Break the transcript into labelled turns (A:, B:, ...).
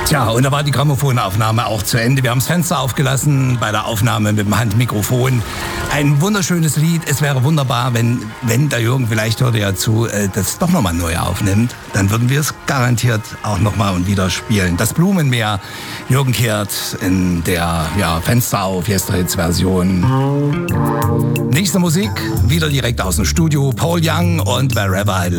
A: Tja, und da war die Grammophonaufnahme auch zu Ende. Wir haben das Fenster aufgelassen bei der Aufnahme mit dem Handmikrofon. Ein wunderschönes Lied. Es wäre wunderbar, wenn der Jürgen, vielleicht hört er ja zu, das doch nochmal neu aufnimmt. Dann würden wir es garantiert auch nochmal und wieder spielen. Das Blumenmeer, Jürgen Kehrt in der Fenster auf Yesterhits-Version. Nächste Musik, wieder direkt aus dem Studio. Paul Young und Wherever I